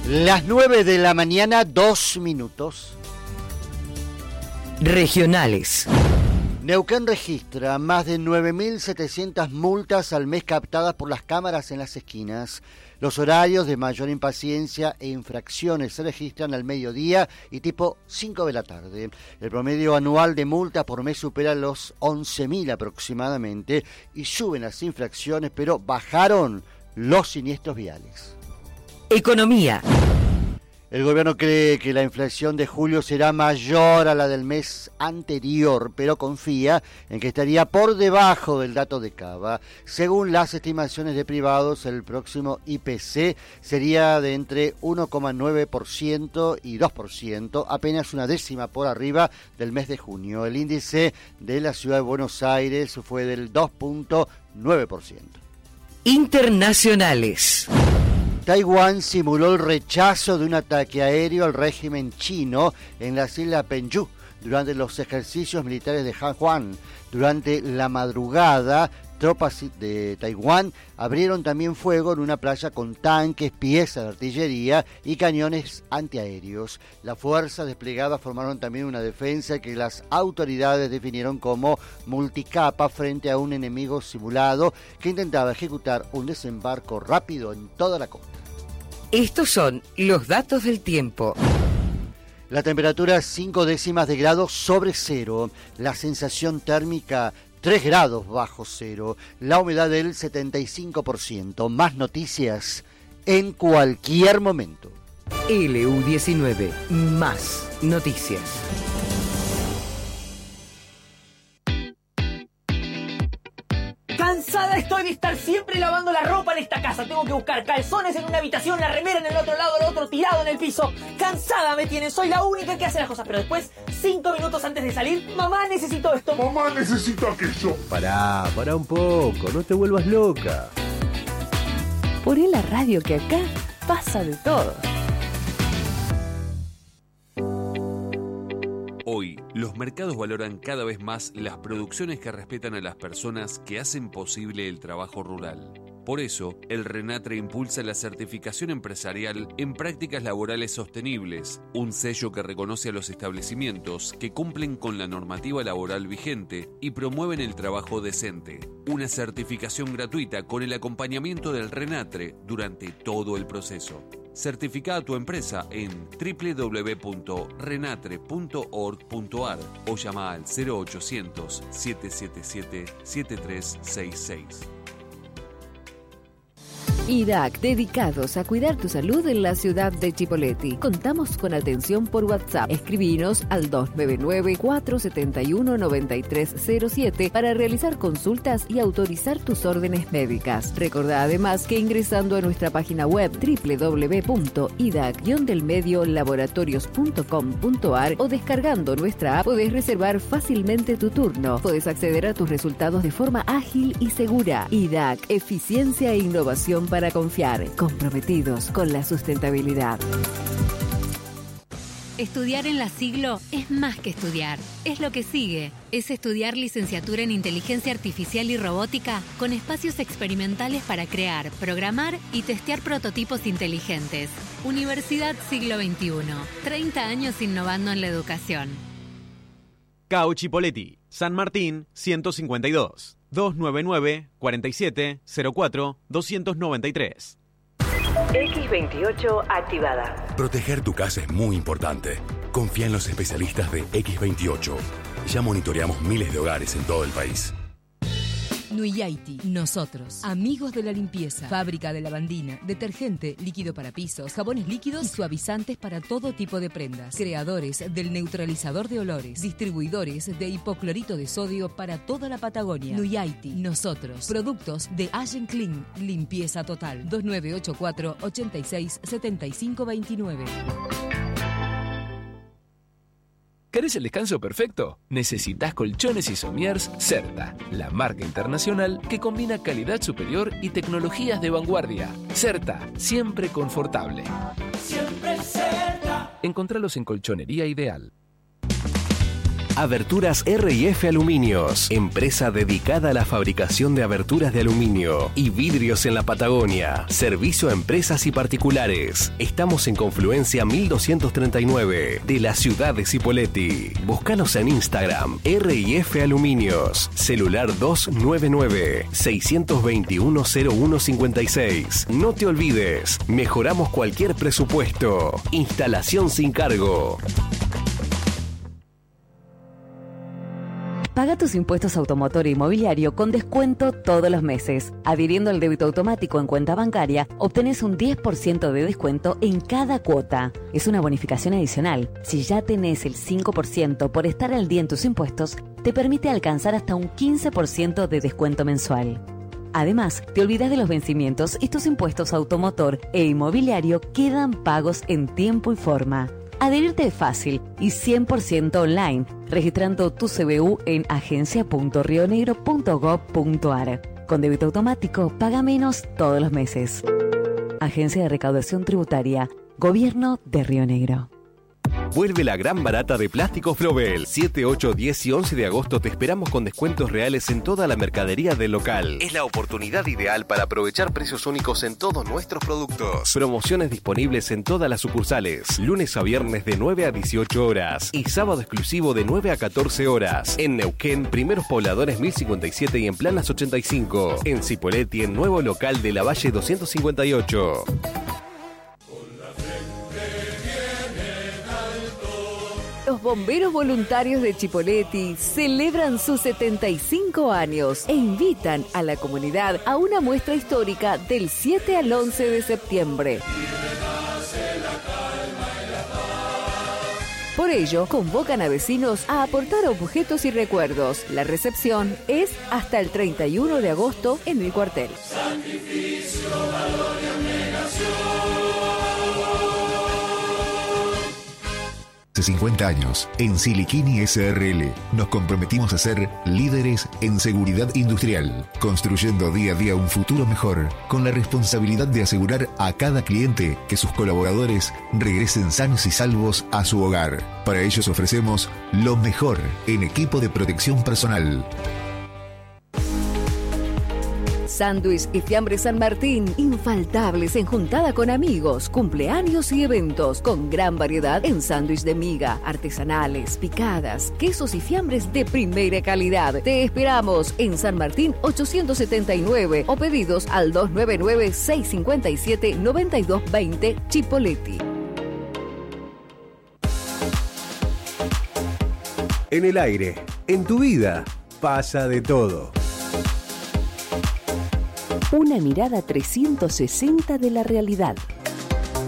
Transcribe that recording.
Las 9 de la mañana, 2 minutos. Regionales. Neuquén registra más de 9.700 multas al mes captadas por las cámaras en las esquinas. Los horarios de mayor impaciencia e infracciones se registran al mediodía y tipo 5 de la tarde. El promedio anual de multas por mes supera los 11.000 aproximadamente y suben las infracciones, pero bajaron los siniestros viales. Economía. El gobierno cree que la inflación de julio será mayor a la del mes anterior, pero confía en que estaría por debajo del dato de Cava. Según las estimaciones de privados, el próximo IPC sería de entre 1,9% y 2%, apenas una décima por arriba del mes de junio. El índice de la ciudad de Buenos Aires fue del 2,9%. Internacionales. Taiwán simuló el rechazo de un ataque aéreo al régimen chino en las islas Penju durante los ejercicios militares de Hanhuan. Durante la madrugada, tropas de Taiwán abrieron también fuego en una playa con tanques, piezas de artillería y cañones antiaéreos. Las fuerzas desplegadas formaron también una defensa que las autoridades definieron como multicapa frente a un enemigo simulado que intentaba ejecutar un desembarco rápido en toda la costa. Estos son los datos del tiempo. La temperatura 5 décimas de grado sobre cero. La sensación térmica 3 grados bajo cero. La humedad del 75%. Más noticias en cualquier momento. LU19. Más noticias. Cansada estoy de estar siempre lavando la ropa en esta casa. Tengo que buscar calzones en una habitación, la remera en el otro lado, el otro tirado en el piso. Cansada me tienen, soy la única que hace las cosas. Pero después, 5 minutos antes de salir, mamá, necesito esto. Mamá, necesito aquello. Pará un poco, no te vuelvas loca. Poné la radio que acá pasa de todo. Hoy, los mercados valoran cada vez más las producciones que respetan a las personas que hacen posible el trabajo rural. Por eso, el RENATRE impulsa la certificación empresarial en prácticas laborales sostenibles, un sello que reconoce a los establecimientos que cumplen con la normativa laboral vigente y promueven el trabajo decente. Una certificación gratuita con el acompañamiento del RENATRE durante todo el proceso. Certifica a tu empresa en www.renatre.org.ar o llama al 0800-777-7366. IDAC, dedicados a cuidar tu salud en la ciudad de Chipoleti. Contamos con atención por WhatsApp. Escribinos al 299-471-9307 para realizar consultas y autorizar tus órdenes médicas. Recordá además que ingresando a nuestra página web www.idac-laboratorios.com.ar o descargando nuestra app podés reservar fácilmente tu turno. Podés acceder a tus resultados de forma ágil y segura. IDAC, eficiencia e innovación para confiar, comprometidos con la sustentabilidad. Estudiar en la Siglo es más que estudiar, es lo que sigue. Es estudiar licenciatura en Inteligencia Artificial y Robótica con espacios experimentales para crear, programar y testear prototipos inteligentes. Universidad Siglo XXI, 30 años innovando en la educación. CAU Chipoleti, San Martín 152. 299-4704-293. X28 activada. Proteger tu casa es muy importante. Confía en los especialistas de X28. Ya monitoreamos miles de hogares en todo el país. Nuyaiti, nosotros, amigos de la limpieza, fábrica de lavandina, detergente, líquido para pisos, jabones líquidos y suavizantes para todo tipo de prendas, creadores del neutralizador de olores, distribuidores de hipoclorito de sodio para toda la Patagonia. Nuyaiti, nosotros, productos de Allen Clean, limpieza total, 2984 86 75 29. ¿Querés el descanso perfecto? Necesitas colchones y somiers Certa, la marca internacional que combina calidad superior y tecnologías de vanguardia. Certa, siempre confortable. Siempre Certa. Encontralos en Colchonería Ideal. Aberturas R&F Aluminios, empresa dedicada a la fabricación de aberturas de aluminio y vidrios en la Patagonia. Servicio a empresas y particulares. Estamos en Confluencia 1239 de la ciudad de Cipolletti. Búscanos en Instagram, R&F Aluminios. Celular 299-621-0156. No te olvides, mejoramos cualquier presupuesto. Instalación sin cargo. Paga tus impuestos automotor e inmobiliario con descuento todos los meses. Adhiriendo al débito automático en cuenta bancaria, obtenés un 10% de descuento en cada cuota. Es una bonificación adicional. Si ya tenés el 5% por estar al día en tus impuestos, te permite alcanzar hasta un 15% de descuento mensual. Además, te olvidas de los vencimientos y tus impuestos automotor e inmobiliario quedan pagos en tiempo y forma. Adherirte es fácil y 100% online, registrando tu CBU en agencia.rionegro.gov.ar. Con débito automático, paga menos todos los meses. Agencia de Recaudación Tributaria, Gobierno de Río Negro. Vuelve la gran barata de Plásticos Flobel. 7, 8, 10 y 11 de agosto te esperamos con descuentos reales en toda la mercadería del local. Es la oportunidad ideal para aprovechar precios únicos en todos nuestros productos. Promociones disponibles en todas las sucursales. Lunes a viernes de 9 a 18 horas y sábado exclusivo de 9 a 14 horas. En Neuquén, Primeros Pobladores 1057 y en Planas 85. En Cipolletti, en nuevo local de la Valle 258. Los bomberos voluntarios de Cipolletti celebran sus 75 años e invitan a la comunidad a una muestra histórica del 7 al 11 de septiembre. Por ello, convocan a vecinos a aportar objetos y recuerdos. La recepción es hasta el 31 de agosto en el cuartel. Sacrificio, valor y abnegación. Hace 50 años, en Siliquini SRL, nos comprometimos a ser líderes en seguridad industrial, construyendo día a día un futuro mejor, con la responsabilidad de asegurar a cada cliente que sus colaboradores regresen sanos y salvos a su hogar. Para ellos ofrecemos lo mejor en equipo de protección personal. Sándwich y Fiambres San Martín, infaltables en juntada con amigos, cumpleaños y eventos, con gran variedad en sándwich de miga, artesanales, picadas, quesos y fiambres de primera calidad. Te esperamos en San Martín 879 o pedidos al 299-657-9220 Cipolletti. En el aire, en tu vida, pasa de todo. Una mirada 360 de la realidad.